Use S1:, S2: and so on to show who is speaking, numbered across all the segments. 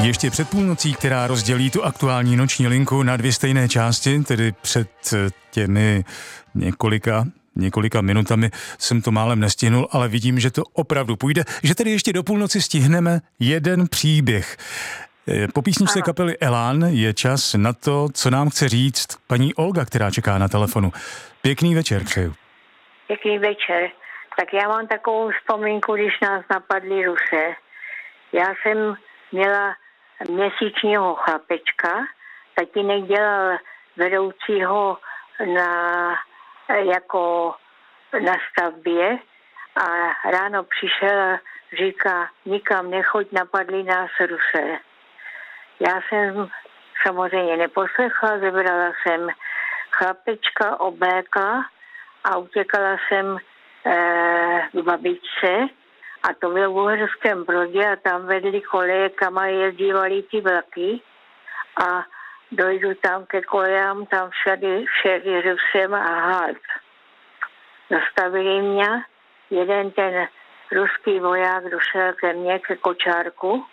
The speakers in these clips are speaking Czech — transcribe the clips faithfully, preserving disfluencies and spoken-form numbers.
S1: Ještě před půlnocí, která rozdělí tu aktuální noční linku na dvě stejné části, tedy před těmi několika, několika minutami jsem to málem nestihnul, ale vidím, že to opravdu půjde, že tedy ještě do půlnoci stihneme jeden příběh. Po písničce kapely Elán je čas na to, co nám chce říct paní Olga, která čeká na telefonu. Pěkný večer přeju.
S2: Pěkný večer. Tak já mám takovou vzpomínku, když nás napadli Rusé. Já jsem měla měsíčního chlapečka, tatínek dělal vedoucího na, jako na stavbě a ráno přišel a říká, nikam nechoď, napadli nás Rusé. Já jsem samozřejmě neposlechla, zebrala jsem chlapečka, oblékla a utěkala jsem e, k babičce. A to bylo v Uherském Brodě a tam vedli kolejekama a jezdívali ty vlaky a dojdu tam ke kolejám, tam všady, všady Rusem a halt. Zastavili mě, jeden ten ruský voják došel ke mně, ke kočárku,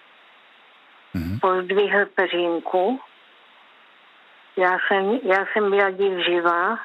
S2: mm-hmm. pozdvihl peřinku, já jsem, já jsem byla div živá,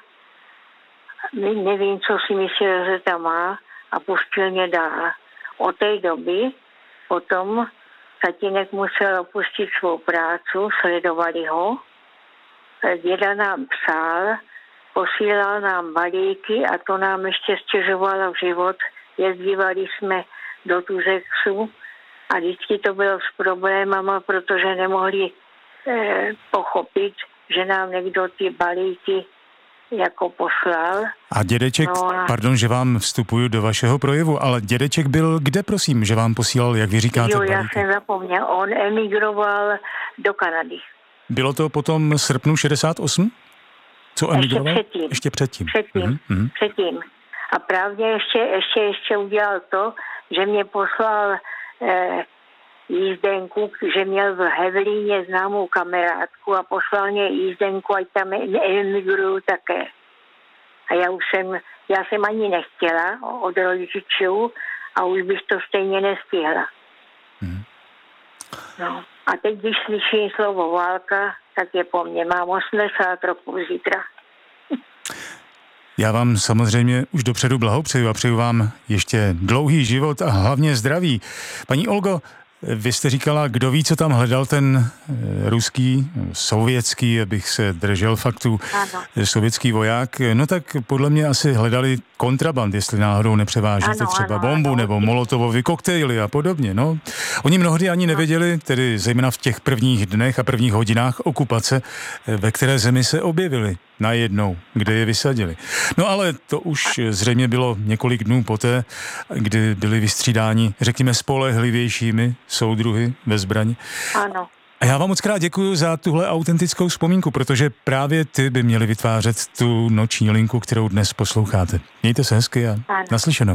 S2: nevím, co si myslel, že tam má, a pustil mě dál. Od té doby potom tatínek musel opustit svou prácu, sledovali ho. Děda nám psal, posílal nám balíky a to nám ještě stěžovalo život. Jezdívali jsme do Tuzexu a vždycky to bylo s problémama, protože nemohli eh, pochopit, že nám někdo ty balíky jako poslal.
S1: A dědeček, no a... pardon, že vám vstupuju do vašeho projevu, ale dědeček byl kde, prosím, že vám posílal, jak vy říkáte?
S2: Jo,
S1: balíky?
S2: Já jsem zapomněl, on emigroval do Kanady.
S1: Bylo to potom srpnu šedesát osm? Co emigroval?
S2: Ještě předtím.
S1: Ještě předtím.
S2: Předtím, mm-hmm. předtím. A právě ještě, ještě, ještě udělal to, že mě poslal eh, jízdenku, že měl v Hevelíně známou kamarádku a poslal mě jízdenku, ať tam emigruju také. A já už jsem, já jsem ani nechtěla od rodičů a už bych to stejně nestihla. Hmm. No. A teď, když slyším slovo válka, tak je po mně. Mám osmdesát roků zítra.
S1: Já vám samozřejmě už dopředu blahopřeju a přeju vám ještě dlouhý život a hlavně zdraví. Paní Olgo, vy jste říkala, kdo ví, co tam hledal ten ruský, sovětský, abych se držel faktů, ano. sovětský voják. No tak podle mě asi hledali kontraband, jestli náhodou nepřevážíte ano, třeba ano, bombu ano. nebo molotovovy koktejly a podobně. No. Oni mnohdy ani nevěděli, tedy zejména v těch prvních dnech a prvních hodinách okupace, ve které zemi se objevili najednou, kde je vysadili. No ale to už zřejmě bylo několik dnů poté, kdy byli vystřídáni, řekněme, spolehlivějšími soudruhy ve zbrani.
S2: Ano.
S1: A já vám moc krát děkuju za tuhle autentickou vzpomínku, protože právě ty by měly vytvářet tu noční linku, kterou dnes posloucháte. Mějte se hezky a ano. naslyšenou.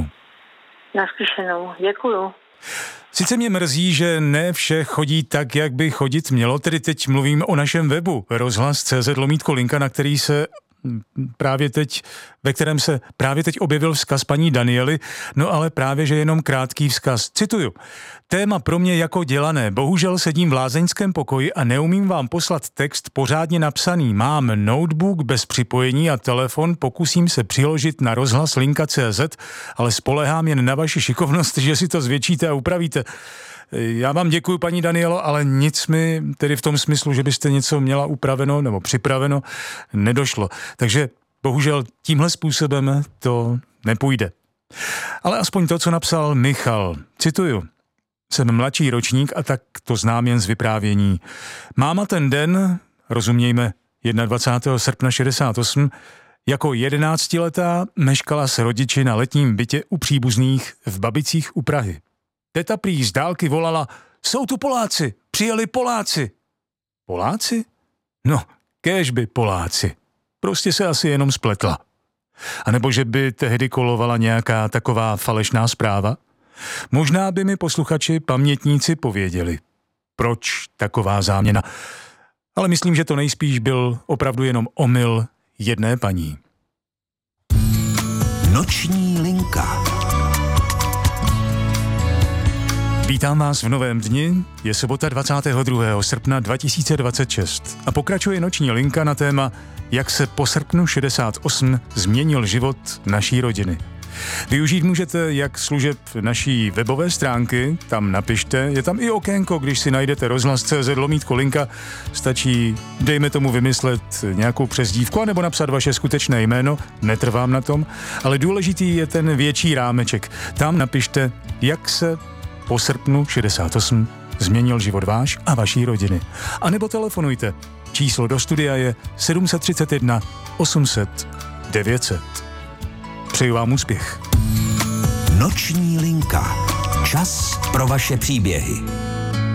S2: Naslyšenou. Děkuju.
S1: Sice mě mrzí, že ne vše chodí tak, jak by chodit mělo, tedy teď mluvím o našem webu rozhlas tečka cé zet lomítko linka, na který se právě teď, ve kterém se právě teď objevil vzkaz paní Daniely, no ale právě, že jenom krátký vzkaz. Cituju. Téma pro mě jako dělané. Bohužel sedím v lázeňském pokoji a neumím vám poslat text pořádně napsaný. Mám notebook bez připojení a telefon, pokusím se přiložit na rozhlas linka tečka cé zet, ale spolehám jen na vaši šikovnost, že si to zvětšíte a upravíte. Já vám děkuji, paní Danielo, ale nic mi tedy v tom smyslu, že byste něco měla upraveno nebo připraveno, nedošlo. Takže bohužel tímhle způsobem to nepůjde. Ale aspoň to, co napsal Michal. Cituju. Jsem mladší ročník a tak to znám jen z vyprávění. Máma ten den, rozumějme dvacátého prvního srpna šedesát osm, jako jedenáctiletá meškala s rodiči na letním bytě u příbuzných v Babicích u Prahy. Teta prý z dálky volala, jsou tu Poláci, přijeli Poláci. Poláci? No, kéžby Poláci. Prostě se asi jenom spletla. A nebo že by tehdy kolovala nějaká taková falešná zpráva? Možná by mi posluchači pamětníci pověděli, proč taková záměna. Ale myslím, že to nejspíš byl opravdu jenom omyl jedné paní.
S3: Noční linka.
S1: Vítám vás v novém dni, je sobota dvacátého druhého srpna dva tisíce dvacet šest a pokračuje noční linka na téma, jak se po srpnu šedesát osm změnil život naší rodiny. Využít můžete jak služeb naší webové stránky, tam napište, je tam i okénko, když si najdete rozhlas tečka cé zet lomítko linka, stačí, dejme tomu vymyslet nějakou přezdívku, anebo napsat vaše skutečné jméno, netrvám na tom, ale důležitý je ten větší rámeček. Tam napište, jak se po srpnu šedesát osm změnil život váš a vaší rodiny. A nebo telefonujte. Číslo do studia je sedm set třicet jedna osm set devět set. Přeju vám úspěch.
S3: Noční linka. Čas pro vaše příběhy.